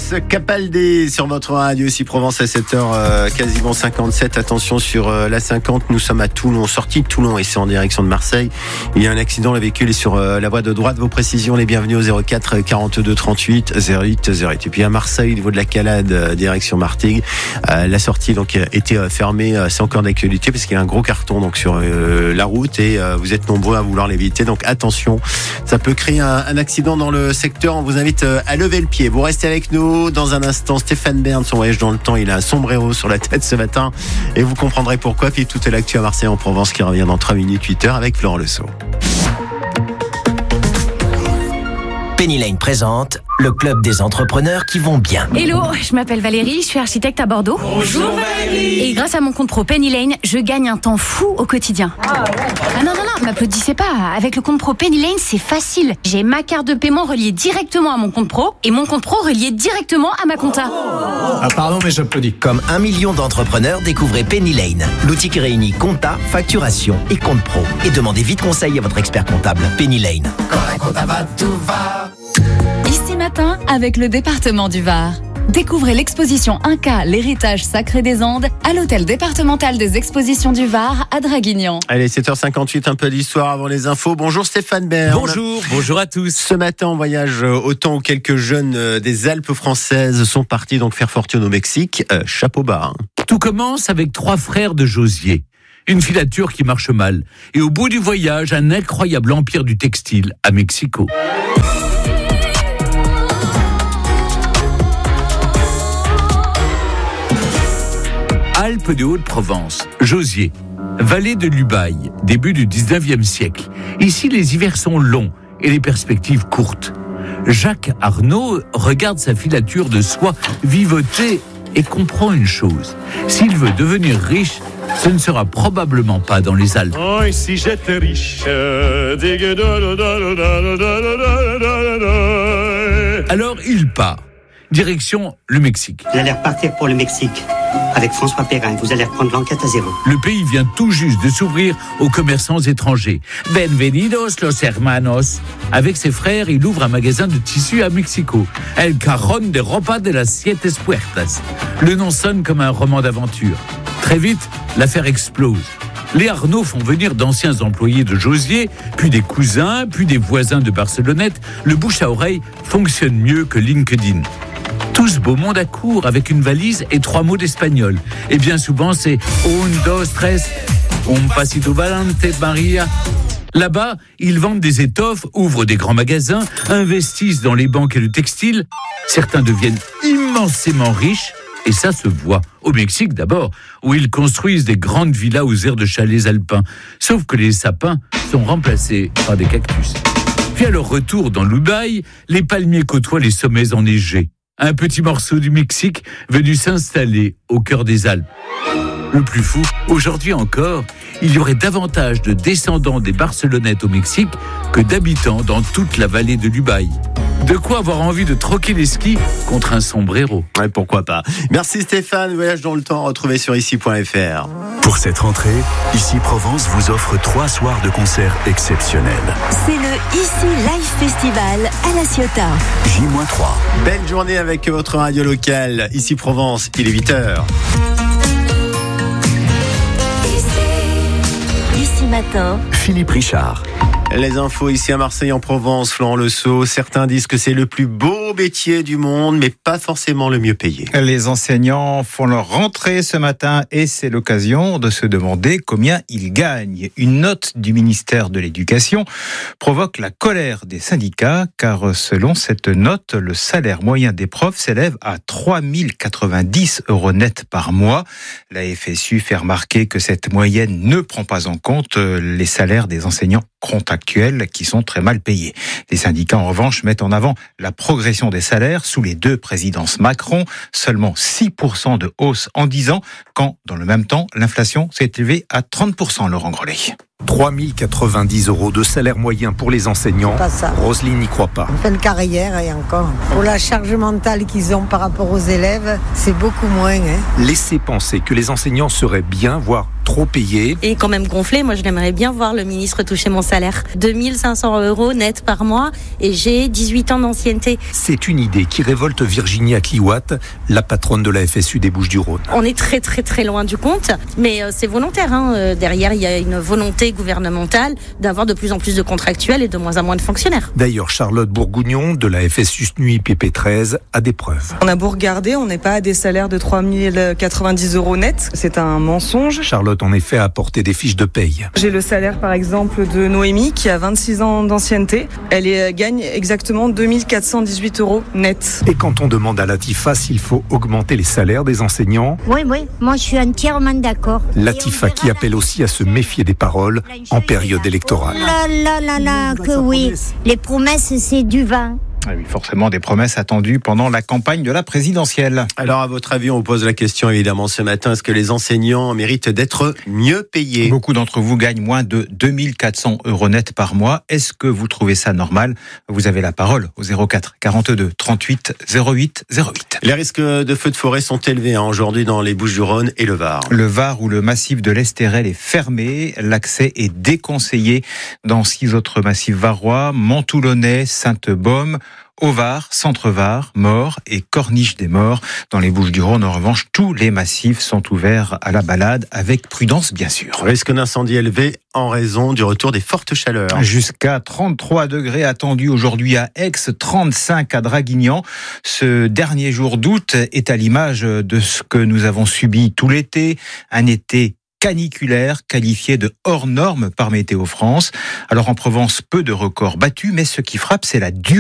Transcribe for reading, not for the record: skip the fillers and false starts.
Capaldi sur votre radio ici Provence à 7h quasiment 57. Attention sur la 50, nous sommes à Toulon, sortie de Toulon et c'est en direction de Marseille. Il y a un accident, le véhicule est sur la voie de droite. Vos précisions, les bienvenus au 04 42 38 08 08. Et puis à Marseille, au niveau de la Calade, direction Martigues, la sortie donc était fermée. C'est encore d'actualité parce qu'il y a un gros carton donc sur la route et vous êtes nombreux à vouloir l'éviter. Donc attention, ça peut créer un accident dans le secteur. On vous invite à lever le pied. Vous restez avec nous dans un instant. Stéphane Bern, son voyage dans le temps, il a un sombrero sur la tête ce matin et vous comprendrez pourquoi. Puis toute l'actu à Marseille en Provence qui revient dans 3 minutes 8h avec Florent Lesso. Penny Lane présente le club des entrepreneurs qui vont bien. Hello, je m'appelle Valérie, je suis architecte à Bordeaux. Bonjour Valérie. Et grâce à mon compte pro Penny Lane, je gagne un temps fou au quotidien. Ah non, m'applaudissez pas. Avec le compte pro Penny Lane, c'est facile. J'ai ma carte de paiement reliée directement à mon compte pro et mon compte pro relié directement à ma compta. Ah pardon, mais j'applaudis. Comme 1 million d'entrepreneurs, découvrez Penny Lane, l'outil qui réunit compta, facturation et compte pro. Et demandez vite conseil à votre expert comptable. Penny Lane. Quand la compta va, tout va. Ici matin, avec le département du Var. Découvrez l'exposition Inca, l'héritage sacré des Andes, à l'hôtel départemental des expositions du Var à Draguignan. Allez, 7h58, un peu d'histoire avant les infos. Bonjour Stéphane Bern. Bonjour à tous. Ce matin, on voyage autant où quelques jeunes des Alpes françaises sont partis donc faire fortune au Mexique. Chapeau bas. Tout commence avec 3 frères de Josier. Une filature qui marche mal. Et au bout du voyage, un incroyable empire du textile à Mexico. Alpes de Haute-Provence, Josier, vallée de l'Ubaye, début du 19e siècle. Ici, les hivers sont longs et les perspectives courtes. Jacques Arnaud regarde sa filature de soie vivoter et comprend une chose. S'il veut devenir riche, ce ne sera probablement pas dans les Alpes. Oh, et si j'étais riche. Alors il part. Direction le Mexique. Vous allez repartir pour le Mexique avec François Perrin. Vous allez reprendre l'enquête à zéro. Le pays vient tout juste de s'ouvrir aux commerçants étrangers. Bienvenidos los hermanos. Avec ses frères, il ouvre un magasin de tissus à Mexico. El Cajón de Ropa de las Siete Puertas. Le nom sonne comme un roman d'aventure. Très vite, l'affaire explose. Les Arnaud font venir d'anciens employés de Josier, puis des cousins, puis des voisins de Barcelonnette. Le bouche à oreille fonctionne mieux que LinkedIn. Tous beau monde à court avec une valise et 3 mots d'espagnol. Et bien souvent, c'est un, dos, tres, un pasito valente, Maria. Là-bas, ils vendent des étoffes, ouvrent des grands magasins, investissent dans les banques et le textile. Certains deviennent immensément riches. Et ça se voit au Mexique d'abord, où ils construisent des grandes villas aux airs de chalets alpins. Sauf que les sapins sont remplacés par des cactus. Puis à leur retour dans l'Ubaye, les palmiers côtoient les sommets enneigés. Un petit morceau du Mexique venu s'installer au cœur des Alpes. Le plus fou, aujourd'hui encore, il y aurait davantage de descendants des Barcelonnettes au Mexique que d'habitants dans toute la vallée de l'Ubaye. De quoi avoir envie de troquer les skis contre un sombrero. Ouais, pourquoi pas. Merci Stéphane, voyage dans le temps, retrouvé sur ici.fr. Pour cette rentrée, Ici Provence vous offre 3 soirs de concerts exceptionnels. C'est le Ici Live Festival à La Ciotat. J-3. Belle journée avec votre radio locale. Ici Provence, il est 8h. Ici matin, Philippe Richard. Les infos ici à Marseille en Provence, Florent Lesso. Certains disent que c'est le plus beau métier du monde, mais pas forcément le mieux payé. Les enseignants font leur rentrée ce matin et c'est l'occasion de se demander combien ils gagnent. Une note du ministère de l'Éducation provoque la colère des syndicats car selon cette note, le salaire moyen des profs s'élève à 3 090 € net par mois. La FSU fait remarquer que cette moyenne ne prend pas en compte les salaires des enseignants contractuels qui sont très mal payés. Les syndicats, en revanche, mettent en avant la progression des salaires sous les 2 présidences Macron. Seulement 6% de hausse en 10 ans, quand, dans le même temps, l'inflation s'est élevée à 30%, Laurent Grellet. 3 090 € de salaire moyen pour les enseignants. Pas ça. Roselyne n'y croit pas. En fin de carrière et encore. Pour la charge mentale qu'ils ont par rapport aux élèves, c'est beaucoup moins. Laissez penser que les enseignants seraient bien, voire trop payés. Et quand même gonflé, moi je l'aimerais bien voir le ministre toucher mon salaire. 2 500 € net par mois et j'ai 18 ans d'ancienneté. C'est une idée qui révolte Virginie Akliwat, la patronne de la FSU des Bouches-du-Rhône. On est très très très loin du compte, mais c'est volontaire. Derrière, il y a une volonté gouvernementale d'avoir de plus en plus de contractuels et de moins en moins de fonctionnaires. D'ailleurs, Charlotte Bourgougnon de la FSU SNUI PP13 a des preuves. On a beau regarder, on n'est pas à des salaires de 3 090 € net. C'est un mensonge. Charlotte, en effet, a apporté des fiches de paye. J'ai le salaire, par exemple, de Noémie, qui a 26 ans d'ancienneté. Elle gagne exactement 2 418 € net. Et quand on demande à Latifa s'il faut augmenter les salaires des enseignants... Oui, moi je suis entièrement d'accord. Latifa qui appelle aussi à se méfier des paroles en période électorale. Que oui. Les promesses, c'est du vin. Ah oui, forcément des promesses attendues pendant la campagne de la présidentielle. Alors, à votre avis, on vous pose la question évidemment ce matin, est-ce que les enseignants méritent d'être mieux payés ? Beaucoup d'entre vous gagnent moins de 2 400 € net par mois. Est-ce que vous trouvez ça normal ? Vous avez la parole au 04 42 38 08 08. Les risques de feux de forêt sont élevés aujourd'hui dans les Bouches-du-Rhône et le Var. Le Var où le massif de l'Estérel est fermé, l'accès est déconseillé dans 6 autres massifs varois, Mantoulonnais, Sainte-Baume, au Var, Centre-Var, Maure et Corniche des Morts. Dans les Bouches-du-Rhône, en revanche, tous les massifs sont ouverts à la balade, avec prudence bien sûr. Risque d'incendie élevé en raison du retour des fortes chaleurs. Jusqu'à 33 degrés attendus aujourd'hui à Aix, 35 à Draguignan. Ce dernier jour d'août est à l'image de ce que nous avons subi tout l'été, un été caniculaire, qualifié de hors norme par Météo France. Alors en Provence, peu de records battus, mais ce qui frappe, c'est la durée